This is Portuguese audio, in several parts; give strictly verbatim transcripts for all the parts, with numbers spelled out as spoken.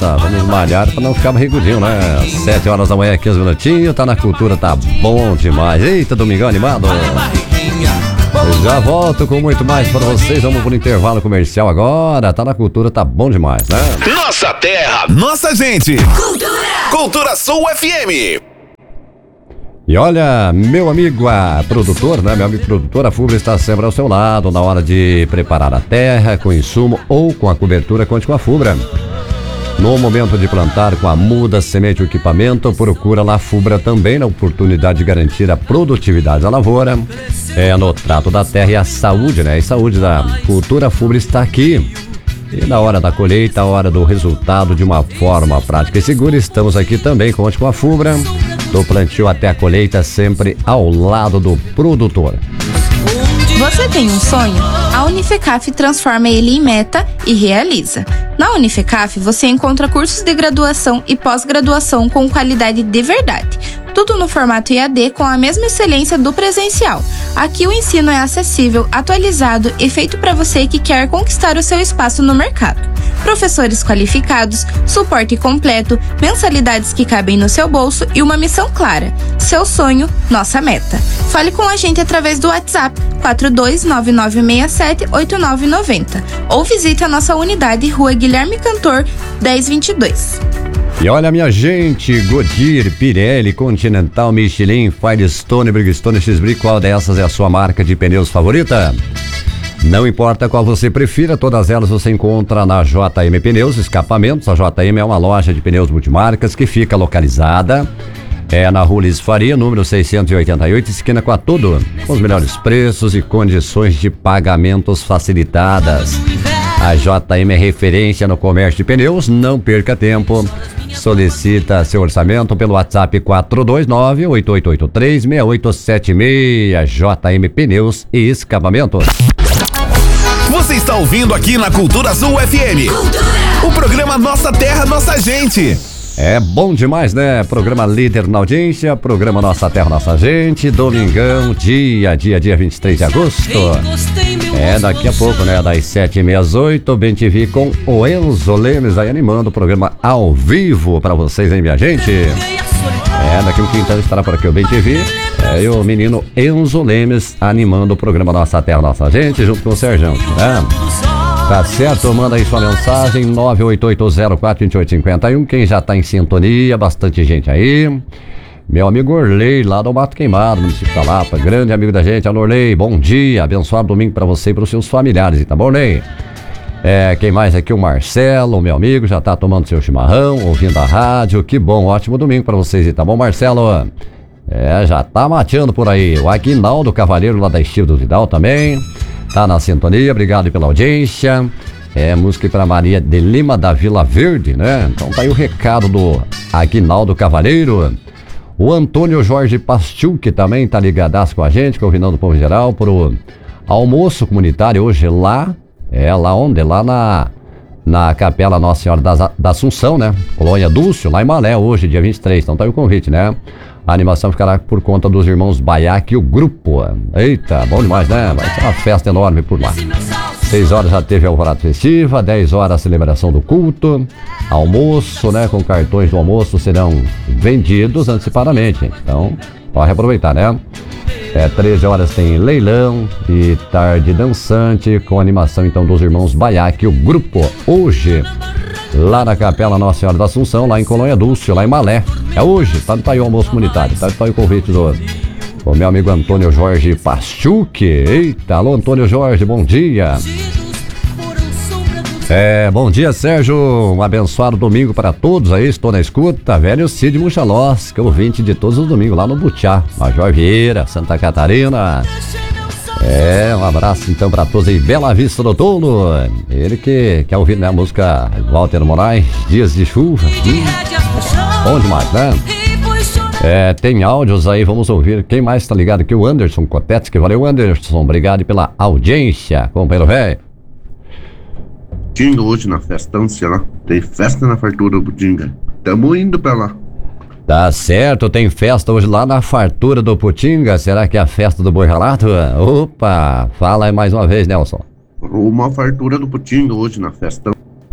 Tá, vamos malhar pra não ficar barrigudinho, né? Sete horas da manhã, quinze minutinhos, tá na cultura, tá bom demais. Eita, domingão animado. Eu já volto com muito mais pra vocês, vamos pro intervalo comercial agora. Tá na cultura, tá bom demais, né? Nossa terra, nossa gente. Cultura, Cultura Sul F M. E olha, meu amigo a produtor, né? Meu amigo produtor, a Fubra está sempre ao seu lado na hora de preparar a terra com insumo ou com a cobertura, conte com a Fubra. No momento de plantar com a muda, semente ou equipamento, procura lá a Fubra também na oportunidade de garantir a produtividade da lavoura, é no trato da terra e a saúde, né? E saúde da cultura, a Fubra está aqui. E na hora da colheita, a hora do resultado de uma forma prática e segura, estamos aqui também, conte com a Fubra. Do plantio até a colheita, sempre ao lado do produtor. Você tem um sonho? A Unifecaf transforma ele em meta e realiza. Na Unifecaf, você encontra cursos de graduação e pós-graduação com qualidade de verdade. Tudo no formato E A D com a mesma excelência do presencial. Aqui o ensino é acessível, atualizado e feito para você que quer conquistar o seu espaço no mercado. Professores qualificados, suporte completo, mensalidades que cabem no seu bolso e uma missão clara. Seu sonho, nossa meta. Fale com a gente através do WhatsApp quatro dois nove nove seis sete oito nove nove zero ou visite a nossa unidade Rua Guilherme Cantor dez vinte e dois. E olha, minha gente, Goodyear, Pirelli, Continental, Michelin, Firestone, Bridgestone, X-Brake, qual dessas é a sua marca de pneus favorita? Não importa qual você prefira, todas elas você encontra na J M Pneus Escapamentos. A J M é uma loja de pneus multimarcas que fica localizada é na Rua Liz Faria, número seiscentos e oitenta e oito, esquina com a Tudo, com os melhores preços e condições de pagamentos facilitadas. A J M é referência no comércio de pneus, não perca tempo. Solicita seu orçamento pelo WhatsApp quatro dois nove oito oito oito três seis oito sete seis. J M Pneus e Escapamentos. Você está ouvindo aqui na Cultura Sul F M. Cultura. O programa Nossa Terra, Nossa Gente. É bom demais, né? Programa líder na audiência, programa Nossa Terra, Nossa Gente, domingão, dia, dia, dia vinte e três de agosto. É daqui a pouco, né? Das sete e meia às oito, Bem T V com o Enzo Lemes aí animando o programa ao vivo pra vocês, hein, minha gente? É, daqui um quintal estará por aqui o Bem T V. É, e o menino Enzo Lemes animando o programa Nossa Terra, Nossa Gente, junto com o Serjão, né? Tá certo? Manda aí sua mensagem, nove oito oito zero quatro dois oito cinco um. Quem já tá em sintonia, bastante gente aí. Meu amigo Orley, lá do Mato Queimado, município da Lapa, grande amigo da gente. Alô, Orley, bom dia, abençoado domingo pra você e pros seus familiares, tá bom, Orley? É, quem mais aqui? O Marcelo, meu amigo, já tá tomando seu chimarrão, ouvindo a rádio. Que bom, ótimo domingo pra vocês, tá bom, Marcelo? É, já tá mateando por aí. O Aguinaldo Cavaleiro, lá da Estilo do Vidal também. Tá na sintonia, obrigado pela audiência. É, música para Maria de Lima da Vila Verde, né? Então tá aí o recado do Aguinaldo Cavaleiro. O Antônio Jorge Pastiuk também tá ligadaço com a gente, convidando o povo geral pro almoço comunitário hoje lá. É, lá onde? Lá na, na Capela Nossa Senhora da, da Assunção, né? Colônia Dúcio, lá em Malé, hoje, dia vinte e três. Então tá aí o convite, né? A animação ficará por conta dos irmãos Baiac e o grupo. Eita, bom demais, né? Vai ser uma festa enorme por lá. seis horas já teve a alvorada festiva, dez horas a celebração do culto, almoço, né? Com cartões do almoço serão vendidos antecipadamente. Então, pode aproveitar, né? É, treze horas tem leilão e tarde dançante com animação então dos irmãos Baiac e o grupo. Hoje, lá na Capela Nossa Senhora da Assunção, lá em Colônia Dúcio, lá em Malé. É hoje, tá, tá aí o almoço comunitário, tá, tá aí o convite do, do meu amigo Antônio Jorge Pastiuk. Eita, alô Antônio Jorge, bom dia. É, bom dia, Sérgio, um abençoado domingo para todos aí, estou na escuta, velho Cid Muxalós, que é ouvinte de todos os domingos lá no Butiá, Major Vieira, Santa Catarina. É, um abraço então para todos aí, Bela Vista do Tolo, ele que quer ouvir, né, a música Walter Moraes, Dias de Chuva. Hum, bom demais, né? É, tem áudios aí, vamos ouvir. Quem mais tá ligado aqui? O Anderson Cotetsky. Valeu, Anderson, obrigado pela audiência, companheiro velho. Butinga hoje na festança lá, tem festa na fartura do Butinga, tamo indo pra lá. Tá certo, tem festa hoje lá na fartura do Putinga. Será que é a festa do Boi Ralato? Opa, fala aí mais uma vez, Nelson. Uma fartura do Putinga hoje na festa.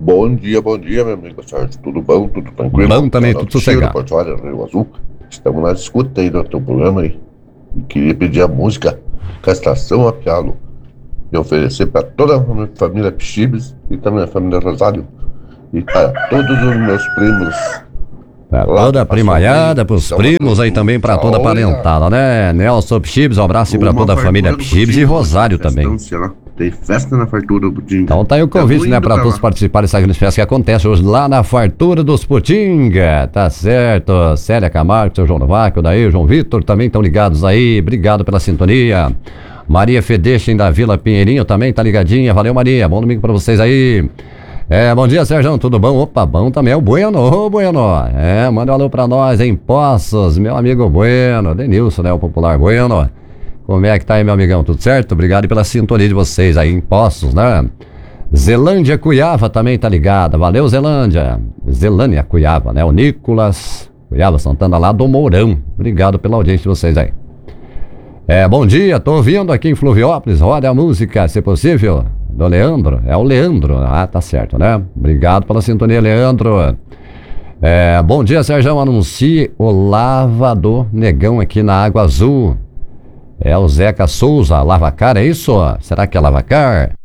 Bom dia, bom dia, meu amigo Sérgio. Tudo bom? Tudo tranquilo? Bom também, tudo sossegado. Portuário, Rio Azul. Estamos na escuta aí do teu programa aí. E queria pedir a música Castração a Pialo e oferecer para toda a minha família Pichibes e também a família Rosário e para todos os meus primos. Pra toda a primaiada, pros primos aí também, pra toda a parentada, né? Nelson Pichibes, um abraço aí pra toda a família Pichibes e Rosário também. Tem festa na fartura do Putinga. Então tá aí o convite, né, pra todos participarem dessa grande festa que acontece hoje lá na fartura dos Putinga. Tá certo, Célia Camargo, seu João Novaco, daí o João Vitor também estão ligados aí. Obrigado pela sintonia. Maria Fedechem da Vila Pinheirinho também tá ligadinha. Valeu, Maria, bom domingo pra vocês aí. É, bom dia, Sérgio, tudo bom? Opa, bom também é o Bueno, ô Bueno. É, manda um alô pra nós em Poços, meu amigo Bueno, Denilson, né, o popular Bueno. Como é que tá aí, meu amigão, tudo certo? Obrigado pela sintonia de vocês aí em Poços, né? Zelândia Cuiava também tá ligada, valeu Zelândia. Zelândia Cuiava, né, o Nicolas Cuiava Santana lá do Mourão. Obrigado pela audiência de vocês aí. É, bom dia, tô ouvindo aqui em Fluviópolis, roda a música, se possível. Do Leandro, é o Leandro, ah, tá certo, né? Obrigado pela sintonia, Leandro. É, bom dia, Sérgio, anuncie o lavador negão aqui na Água Azul. É o Zeca Souza, Lavacar, é isso? Será que é Lavacar?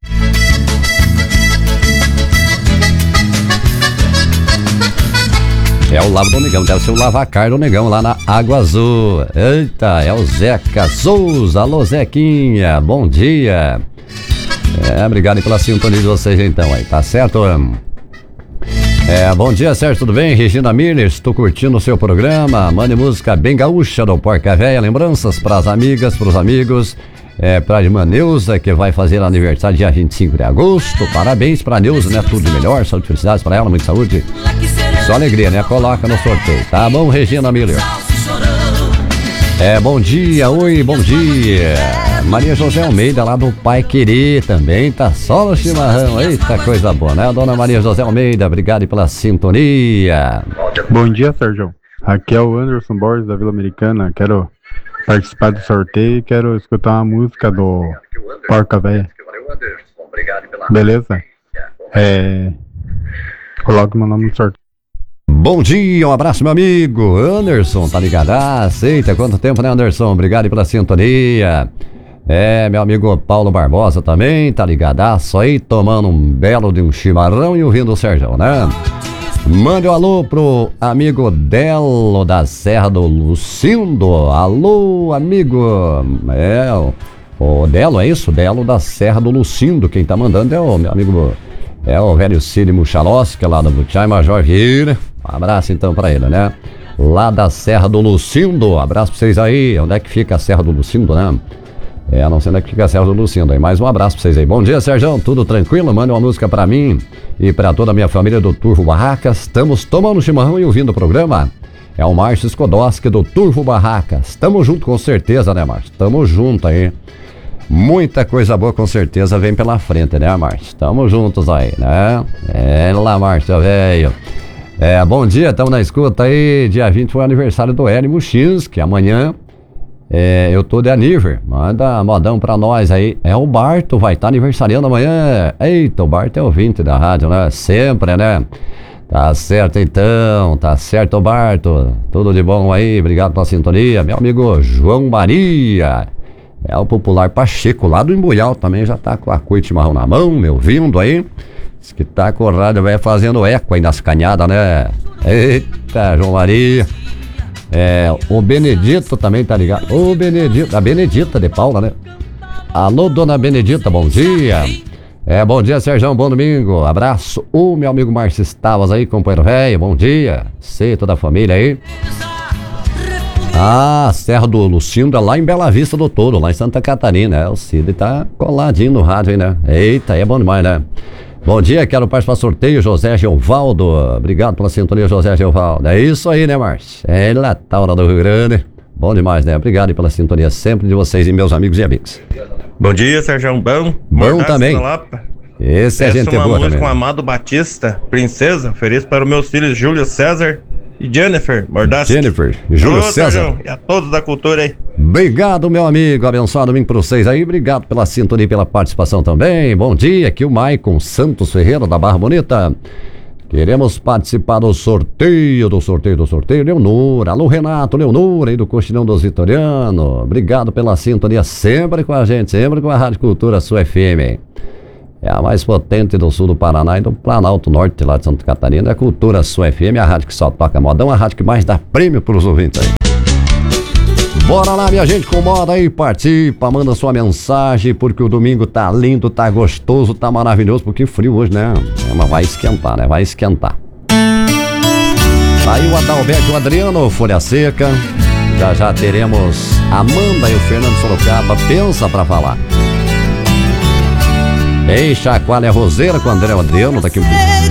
É o lavador negão, deve ser o Lavacar do negão lá na Água Azul. Eita, é o Zeca Souza, alô Zequinha, bom dia. É, obrigado pela sintonia de vocês então aí, tá certo? É, bom dia, Sérgio, tudo bem? Regina Miller, estou curtindo o seu programa. Mande música bem gaúcha do Porca Véia. Lembranças pras amigas, pros amigos. É, pra irmã Neuza, que vai fazer aniversário dia vinte e cinco de agosto. Parabéns pra Neuza, né? Tudo de melhor, saúde e felicidades pra ela, muita saúde. Só alegria, né? Coloca no sorteio, tá bom, Regina Miller? É, bom dia, oi, bom dia. Maria José Almeida, lá do Pai Querer também, tá só no chimarrão. Eita, coisa boa, né? Dona Maria José Almeida, obrigado pela sintonia. Bom dia, Sérgio. Aqui é o Anderson Borges, da Vila Americana. Quero participar do sorteio e quero escutar uma música do Porca Véia. Beleza? É... Coloque meu nome no sorteio. Bom dia, um abraço, meu amigo Anderson, tá ligado? Ah, aceita, quanto tempo, né, Anderson? Obrigado pela sintonia. É, meu amigo Paulo Barbosa também, tá ligadaço aí, tomando um belo de um chimarrão e ouvindo o Sérgio, né? Mande um alô pro amigo Delo da Serra do Lucindo. Alô, amigo. É, o, o Delo, é isso? Delo da Serra do Lucindo. Quem tá mandando é o meu amigo, é o velho Cid Muxalossi, que é lá do Butiai Major Vieira. Um abraço então pra ele, né? Lá da Serra do Lucindo. Abraço pra vocês aí. Onde é que fica a Serra do Lucindo, né? É, não sei onde é que fica a Serra do Lucindo aí. Mais um abraço pra vocês aí. Bom dia, Sérgio. Tudo tranquilo? Manda uma música pra mim e pra toda a minha família do Turvo Barracas. Estamos tomando chimarrão e ouvindo o programa. É o Márcio Skodowski do Turvo Barracas. Tamo junto com certeza, né, Márcio? Tamo junto aí. Muita coisa boa com certeza vem pela frente, né, Márcio? Tamo juntos aí, né? É lá, Márcio, velho. É, bom dia, estamos na escuta aí. Dia vinte foi o aniversário do Hélio Muxinski. Amanhã é, eu tô de aniver. Manda modão pra nós aí. É o Barto, vai estar tá aniversariando amanhã. Eita, o Barto é ouvinte da rádio, né? Sempre, né? Tá certo então, tá certo, Barto. Tudo de bom aí, obrigado pela sintonia. Meu amigo João Maria. É o popular Pacheco, lá do Embuial também, já tá com a cuia de chimarrão na mão, me ouvindo aí. Diz que tá com o rádio, vai fazendo eco aí nas canhadas, né? Eita, João Maria. É, o Benedito também tá ligado. Ô, Benedito, a Benedita de Paula, né? Alô, dona Benedita, bom dia. É, bom dia, Sérgio, bom domingo. Abraço. O meu amigo Márcio Estavas aí, companheiro velho, bom dia. Você, toda a família aí. Ah, Serra do Lucindo é lá em Bela Vista do Touro, lá em Santa Catarina. É, o Cid tá coladinho no rádio aí, né? Eita, é bom demais, né? Bom dia, quero participar do sorteio, José Geovaldo. Obrigado pela sintonia, José Geovaldo. É isso aí, né, Márcio? É lá, Taura do Rio Grande. Bom demais, né? Obrigado pela sintonia sempre de vocês e meus amigos e amigos. Bom dia, Sérgio. Bom. Bom também. Esse é gente boa também. Uma música com Amado Batista, Princesa, ofereço para os meus filhos Júlio César e Jennifer Mordassi. Jennifer, Júlio Alô, César. Sérgio, e a todos da cultura aí. Obrigado, meu amigo. Abençoado domingo para vocês aí. Obrigado pela sintonia e pela participação também. Bom dia, aqui o Maicon Santos Ferreira, da Barra Bonita. Queremos participar do sorteio, do sorteio, do sorteio. Leonora, alô Renato, Leonora aí do Coxinão dos Vitorianos. Obrigado pela sintonia, sempre com a gente, sempre com a Rádio Cultura Sul F M. É a mais potente do sul do Paraná e do Planalto Norte, lá de Santa Catarina. É a Cultura Sul F M, a rádio que só toca modão, a rádio que mais dá prêmio para os ouvintes aí. Bora lá, minha gente, com moda aí, participa, manda sua mensagem, porque o domingo tá lindo, tá gostoso, tá maravilhoso, porque frio hoje, né? É, mas vai esquentar, né? Vai esquentar. Tá aí o Adalberto e o Adriano, Folha Seca. Já já teremos Amanda e o Fernando Sorocaba, pensa pra falar. Ei, Chacoalha Roseira com o André Adriano, daqui um pouco.